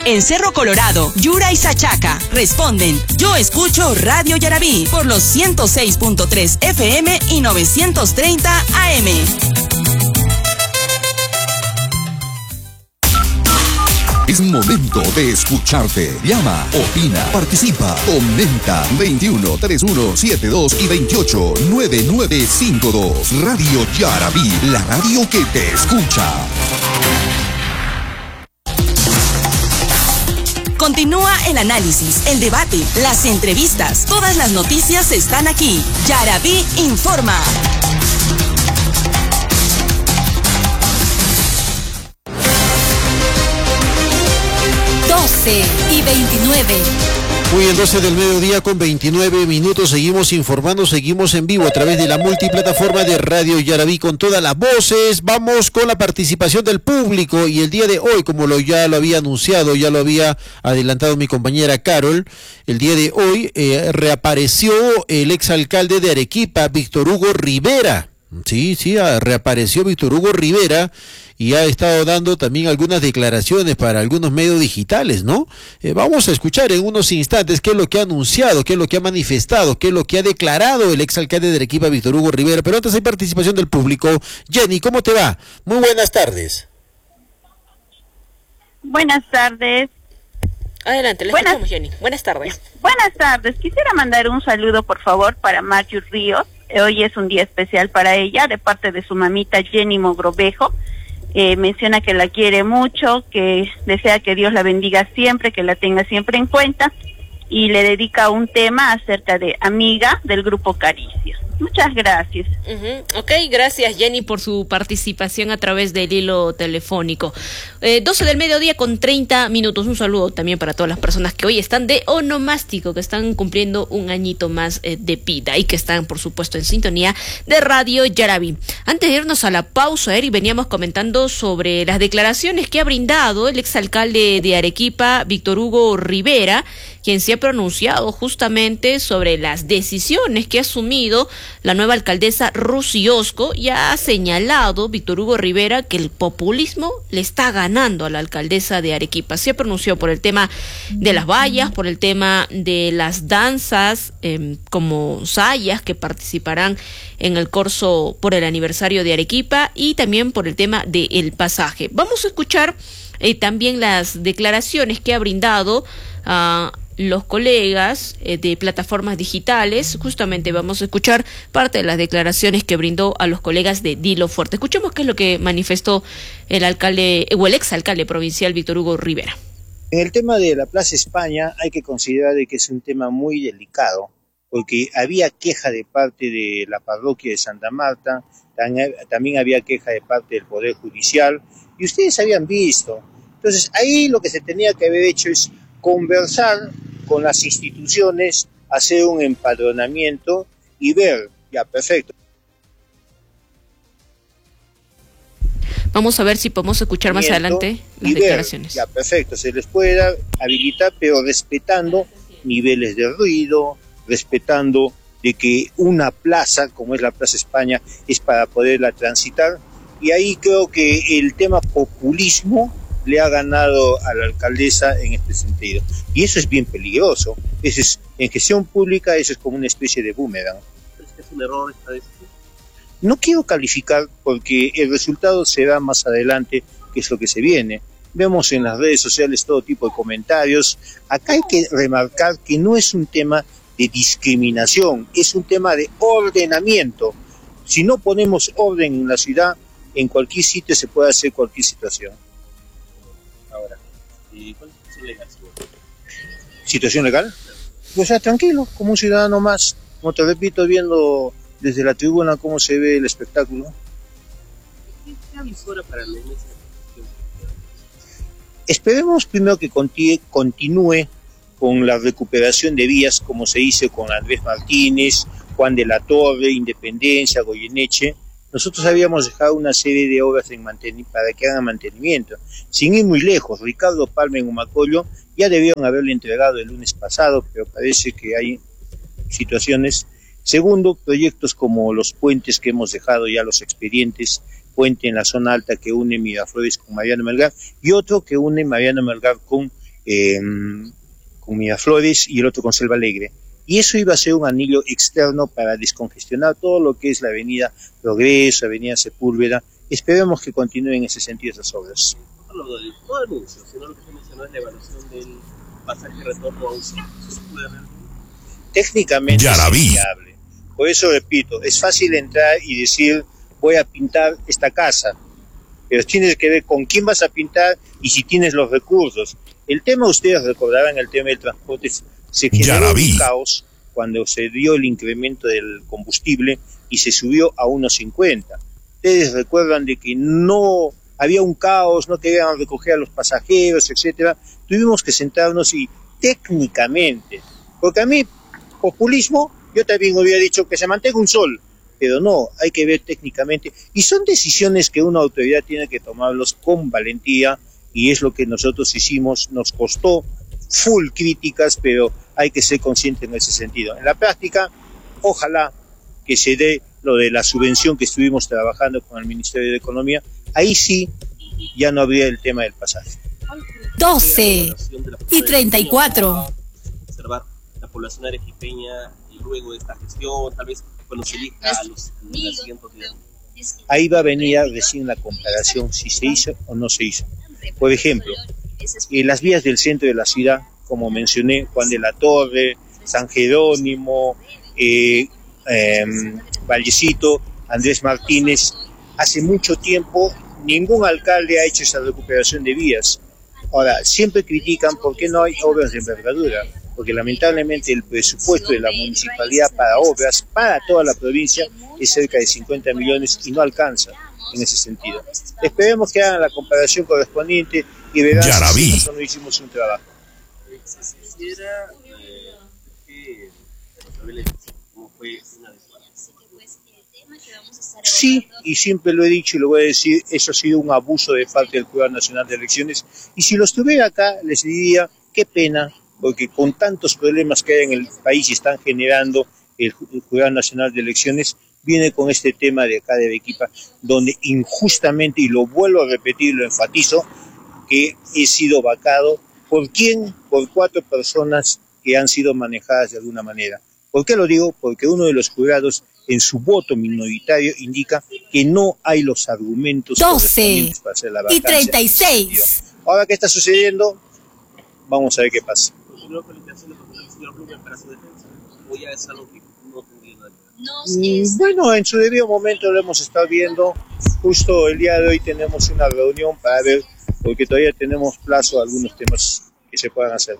En Cerro Colorado, Yura y Sachaca responden: yo escucho Radio Yarabí por los 106.3 FM y 930 AM. Es momento de escucharte. Llama, opina, participa, comenta. 21 31 72 y 28 9952. Radio Yarabí, la radio que te escucha. Continúa el análisis, el debate, las entrevistas. Todas las noticias están aquí. Yarabí informa. Y 29. Muy bien, 12 del mediodía con 29 minutos. Seguimos informando, seguimos en vivo a través de la multiplataforma de Radio Yarabí con todas las voces. Vamos con la participación del público y el día de hoy, como ya lo había anunciado, ya lo había adelantado mi compañera Carol, el día de hoy reapareció el exalcalde de Arequipa, Víctor Hugo Rivera. Sí, reapareció Víctor Hugo Rivera y ha estado dando también algunas declaraciones para algunos medios digitales, ¿no? Vamos a escuchar en unos instantes qué es lo que ha anunciado, qué es lo que ha manifestado, qué es lo que ha declarado el exalcalde de Arequipa, Víctor Hugo Rivera. Pero antes hay participación del público. Jenny, ¿cómo te va? Muy buenas tardes. Buenas tardes. Adelante, le escuchamos, Jenny. Buenas tardes. Buenas tardes. Quisiera mandar un saludo, por favor, para Marjorie Ríos. Hoy es un día especial para ella, de parte de su mamita Jenny Mogrovejo. Menciona que la quiere mucho, que desea que Dios la bendiga siempre, que la tenga siempre en cuenta, y le dedica un tema acerca de Amiga del grupo Caricias. Muchas gracias. Ok, gracias Jenny por su participación a través del hilo telefónico. 12 del mediodía con 30 minutos. Un saludo también para todas las personas que hoy están de onomástico, que están cumpliendo un añito más de vida y que están, por supuesto, en sintonía de Radio Yarabí. Antes de irnos a la pausa, Eric, veníamos comentando sobre las declaraciones que ha brindado el exalcalde de Arequipa, Víctor Hugo Rivera, quien se ha pronunciado justamente sobre las decisiones que ha asumido la nueva alcaldesa Rusy Osco, y ha señalado Víctor Hugo Rivera que el populismo le está ganando a la alcaldesa de Arequipa. Se pronunció por el tema de las vallas, por el tema de las danzas como sayas que participarán en el corso por el aniversario de Arequipa, y también por el tema del pasaje. Vamos a escuchar también las declaraciones que ha brindado a los colegas de plataformas digitales. Justamente vamos a escuchar parte de las declaraciones que brindó a los colegas de Dilo Fuerte. Escuchemos qué es lo que manifestó el alcalde o el exalcalde provincial Víctor Hugo Rivera. En el tema de la Plaza España hay que considerar de que es un tema muy delicado, porque había queja de parte de la parroquia de Santa Marta, también había queja de parte del Poder Judicial, y ustedes habían visto. Entonces ahí lo que se tenía que haber hecho es conversar con las instituciones, hacer un empadronamiento y ver, ya, perfecto. Vamos a ver si podemos escuchar más adelante las declaraciones. Ya, perfecto, se les puede dar, habilitar, pero respetando niveles de ruido, respetando de que una plaza, como es la Plaza España, es para poderla transitar, y ahí creo que el tema populismo le ha ganado a la alcaldesa en este sentido. Y eso es bien peligroso. Eso es, en gestión pública, eso es como una especie de boomerang. ¿Crees que es un error esta decisión? No quiero calificar porque el resultado será más adelante, que es lo que se viene. Vemos en las redes sociales todo tipo de comentarios. Acá hay que remarcar que no es un tema de discriminación, es un tema de ordenamiento. Si no ponemos orden en la ciudad, en cualquier sitio se puede hacer cualquier situación. Ahora, ¿y cuál es la situación legal? ¿Situación legal? Pues ya tranquilo, como un ciudadano más. Como te repito, viendo desde la tribuna cómo se ve el espectáculo. ¿Qué avisora para la iglesia? Esperemos primero que continúe con la recuperación de vías, como se hizo con Andrés Martínez, Juan de la Torre, Independencia, Goyeneche. Nosotros habíamos dejado una serie de obras para que hagan mantenimiento. Sin ir muy lejos, Ricardo Palma en Humacoyo ya debieron haberle entregado el lunes pasado, pero parece que hay situaciones. Segundo, proyectos como los puentes que hemos dejado ya los expedientes, puente en la zona alta que une Miraflores con Mariano Melgar, y otro que une Mariano Melgar con con Miraflores y el otro con Selva Alegre. Y eso iba a ser un anillo externo para descongestionar todo lo que es la avenida Progreso, avenida Sepúlveda. Esperemos que continúen en ese sentido esas obras. No anuncio, sino lo que se mencionó es la evaluación del pasaje retorno a uso. ¿Eso se puede ver? Técnicamente es viable. Por eso repito, es fácil entrar y decir voy a pintar esta casa, pero tienes que ver con quién vas a pintar y si tienes los recursos. El tema, ustedes recordarán, el tema del transporte, se generó un caos cuando se dio el incremento del combustible y se subió a 1.50. Ustedes recuerdan de que no había un caos, no querían recoger a los pasajeros, etcétera. Tuvimos que sentarnos y técnicamente, porque a mí populismo, yo también hubiera dicho que se mantenga un sol, pero no, hay que ver técnicamente, y son decisiones que una autoridad tiene que tomarlos con valentía, y es lo que nosotros hicimos. Nos costó full críticas, pero hay que ser consciente en ese sentido. En la práctica, ojalá que se dé lo de la subvención que estuvimos trabajando con el Ministerio de Economía, ahí sí ya no habría el tema del pasaje. 12:34. Observar la población arequipeña y luego de esta gestión, tal vez cuando se elija a los asientos. Ahí va a venir recién la comparación si se hizo o no se hizo. Por ejemplo, las vías del centro de la ciudad, como mencioné, Juan de la Torre, San Jerónimo, Vallecito, Andrés Martínez, hace mucho tiempo ningún alcalde ha hecho esa recuperación de vías. Ahora, siempre critican por qué no hay obras de envergadura, porque lamentablemente el presupuesto de la municipalidad para obras, para toda la provincia, es cerca de 50 millones y no alcanza en ese sentido. Esperemos que hagan la comparación correspondiente y verán si nosotros no hicimos un trabajo. Quisiera que cómo fue una de Sí, y siempre lo he dicho y lo voy a decir, eso ha sido un abuso de parte del Jurado Nacional de Elecciones, y si lo estuviera acá les diría qué pena, porque con tantos problemas que hay en el país y están generando el Jurado Nacional de Elecciones, viene con este tema de acá de Arequipa, donde injustamente, y lo vuelvo a repetir, lo enfatizo, que he sido vacado. ¿Por quién? Por 4 personas que han sido manejadas de alguna manera. ¿Por qué lo digo? Porque uno de los jurados, en su voto minoritario, indica que no hay los argumentos correspondientes para hacer la vacancia. 12:36. Ahora, ¿qué está sucediendo? Vamos a ver qué pasa. Bueno, en su debido momento lo hemos estado viendo. Justo el día de hoy tenemos una reunión para ver, porque todavía tenemos plazo a algunos temas que se puedan hacer.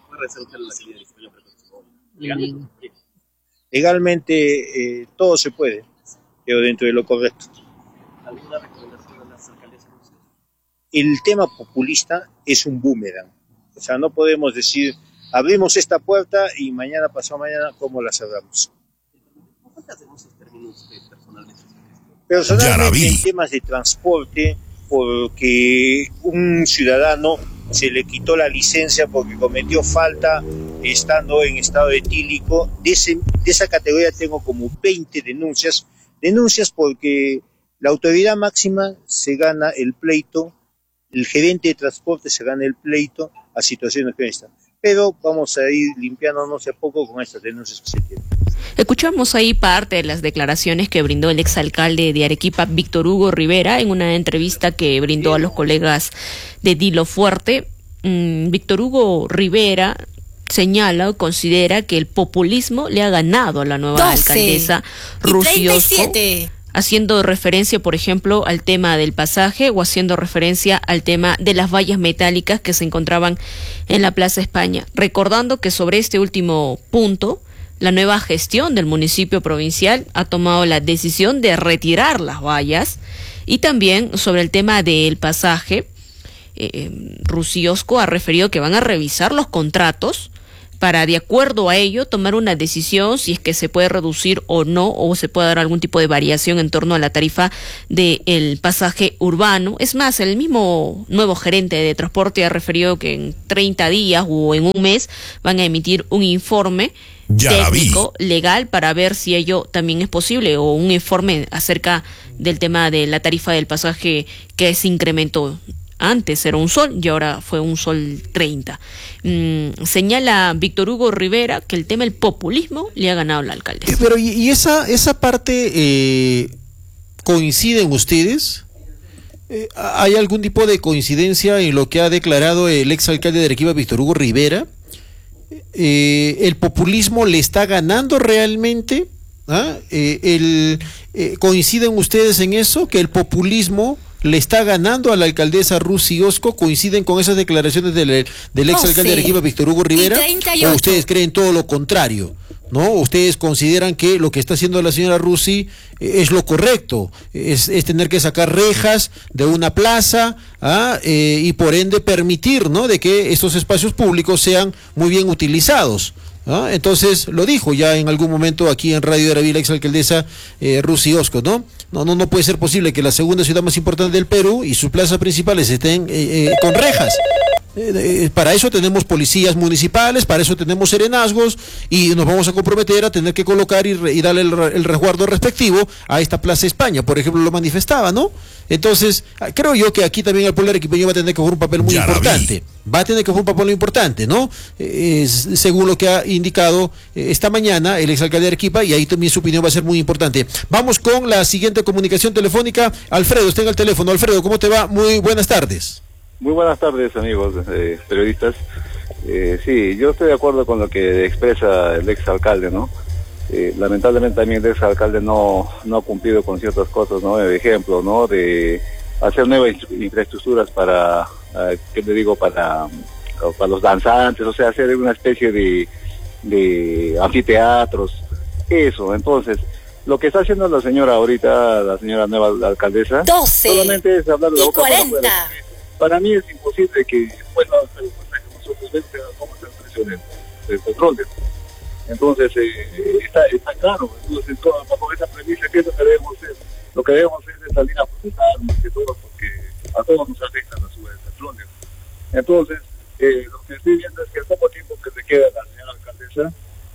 Legalmente todo se puede, pero dentro de lo correcto. ¿Alguna recomendación a las alcaldías? El tema populista es un boomerang. O sea, no podemos decir, abrimos esta puerta y mañana, pasado mañana, ¿cómo la cerramos? ¿Cuántas denuncias terminó usted personalmente? Personalmente, en temas de transporte, porque un ciudadano se le quitó la licencia porque cometió falta estando en estado etílico. De esa categoría tengo como 20 denuncias porque la autoridad máxima se gana el pleito, el gerente de transporte se gana el pleito a situaciones como esta. Pero vamos a ir limpiándonos a poco con estas denuncias que se tienen. Escuchamos ahí parte de las declaraciones que brindó el exalcalde de Arequipa, Víctor Hugo Rivera, en una entrevista que brindó a los colegas de Dilo Fuerte. Víctor Hugo Rivera señala o considera que el populismo le ha ganado a la nueva alcaldesa Rusiosco, haciendo referencia, por ejemplo, al tema del pasaje o haciendo referencia al tema de las vallas metálicas que se encontraban en la Plaza España. Recordando que sobre este último punto, la nueva gestión del municipio provincial ha tomado la decisión de retirar las vallas, y también sobre el tema del pasaje, Rusiosco ha referido que van a revisar los contratos para, de acuerdo a ello, tomar una decisión si es que se puede reducir o no, o se puede dar algún tipo de variación en torno a la tarifa del pasaje urbano. Es más, el mismo nuevo gerente de transporte ha referido que en 30 días o en un mes van a emitir un informe técnico, legal, para ver si ello también es posible, o un informe acerca del tema de la tarifa del pasaje que se incrementó. Antes era un sol y ahora fue un sol 30. Señala Víctor Hugo Rivera que el tema del populismo le ha ganado la alcaldesa. Pero y esa parte ¿coinciden ustedes? ¿Hay algún tipo de coincidencia en lo que ha declarado el exalcalde de Arequipa, Víctor Hugo Rivera? ¿El populismo le está ganando realmente? ¿Coinciden ustedes en eso? ¿Que el populismo le está ganando a la alcaldesa Rusy Osco? ¿Coinciden con esas declaraciones del exalcalde de Arequipa, Víctor Hugo Rivera? ¿O ustedes creen todo lo contrario? ¿No? ¿Ustedes consideran que lo que está haciendo la señora Rusy es lo correcto? Es tener que sacar rejas de una plaza y por ende permitir, ¿no?, de que estos espacios públicos sean muy bien utilizados. Entonces lo dijo ya en algún momento aquí en Radio Yaraví la exalcaldesa Rusy Osco, ¿no? No puede ser posible que la segunda ciudad más importante del Perú y sus plazas principales estén con rejas. Para eso tenemos policías municipales, para eso tenemos serenazgos y nos vamos a comprometer a tener que colocar y darle el resguardo respectivo a esta Plaza España, por ejemplo, lo manifestaba, ¿no? Entonces, creo yo que aquí también el pueblo arequipeño va a tener que jugar un papel muy importante. Va a tener que jugar un papel muy importante, ¿no? Según lo que ha indicado esta mañana el exalcalde de Arequipa, y ahí también su opinión va a ser muy importante. Vamos con la siguiente comunicación telefónica. Alfredo, está en el teléfono. Alfredo, ¿cómo te va? Muy buenas tardes. Muy buenas tardes, amigos periodistas. Sí, yo estoy de acuerdo con lo que expresa el exalcalde, ¿no? Lamentablemente también el exalcalde no ha cumplido con ciertas cosas, ¿no? El ejemplo, ¿no?, de hacer nuevas infraestructuras para, ¿qué te digo?, para los danzantes, o sea, hacer una especie de anfiteatros, eso. Entonces, lo que está haciendo la señora ahorita, la señora nueva alcaldesa, 12 solamente es hablar de la boca 40. Para mí es imposible que, bueno, nosotros vemos cómo está el precio del petróleo. Entonces, está claro. Entonces, bajo esa premisa, ¿qué es lo que debemos hacer? Lo que debemos hacer es salir a protestar, más que todo, porque a todos nos afecta la suba del petróleo. Entonces, lo que estoy viendo es que el poco tiempo que le queda a la señora alcaldesa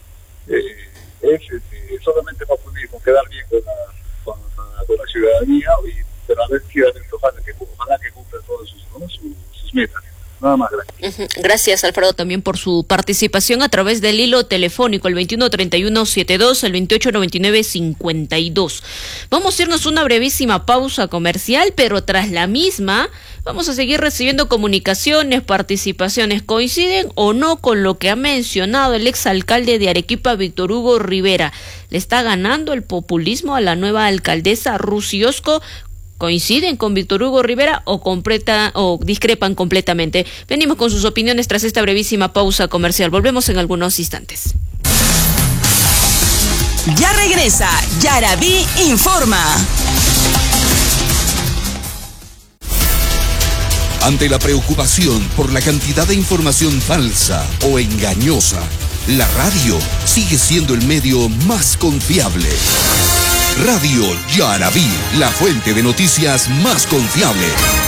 es solamente populismo, quedar bien con la ciudadanía, pero a ver si ojalá que cumpla todas sus metas. Nada más, gracias. Gracias, Alfredo, también por su participación a través del hilo telefónico, el 213172, el 289952. Vamos a irnos una brevísima pausa comercial, pero tras la misma vamos a seguir recibiendo comunicaciones, participaciones. ¿Coinciden o no con lo que ha mencionado el exalcalde de Arequipa, Víctor Hugo Rivera? ¿Le está ganando el populismo a la nueva alcaldesa Rusy Osco? ¿Coinciden con Víctor Hugo Rivera o discrepan completamente? Venimos con sus opiniones tras esta brevísima pausa comercial. Volvemos en algunos instantes. Ya regresa Yaraví Informa. Ante la preocupación por la cantidad de información falsa o engañosa, la radio sigue siendo el medio más confiable. Radio Yaraví, la fuente de noticias más confiable.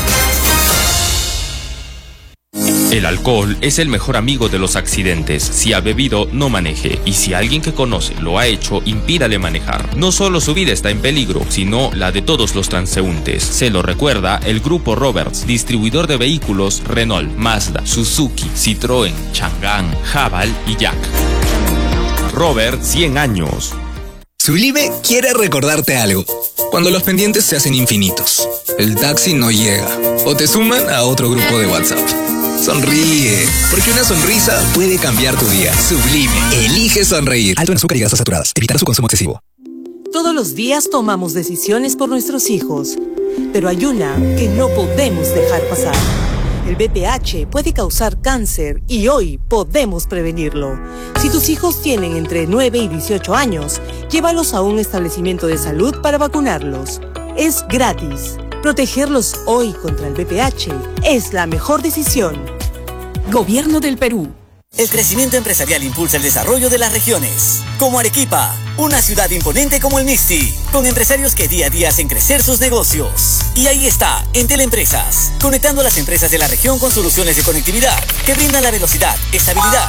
El alcohol es el mejor amigo de los accidentes. Si ha bebido, no maneje. Y si alguien que conoce lo ha hecho, impídale manejar. No solo su vida está en peligro, sino la de todos los transeúntes. Se lo recuerda el Grupo Roberts, distribuidor de vehículos Renault, Mazda, Suzuki, Citroën, Chang'an, Haval y Jack. Robert, 100 años. Sublime quiere recordarte algo. Cuando los pendientes se hacen infinitos, el taxi no llega o te suman a otro grupo de WhatsApp. Sonríe, porque una sonrisa puede cambiar tu día. Sublime, elige sonreír. Alto en azúcar y grasas saturadas. Evitar su consumo excesivo. Todos los días tomamos decisiones por nuestros hijos, pero hay una que no podemos dejar pasar. El VPH puede causar cáncer y hoy podemos prevenirlo. Si tus hijos tienen entre 9 y 18 años, llévalos a un establecimiento de salud para vacunarlos. Es gratis. Protegerlos hoy contra el VPH es la mejor decisión. Gobierno del Perú. El crecimiento empresarial impulsa el desarrollo de las regiones, como Arequipa, una ciudad imponente como el Misti, con empresarios que día a día hacen crecer sus negocios. Y ahí está, Entel Empresas, conectando a las empresas de la región con soluciones de conectividad que brindan la velocidad, estabilidad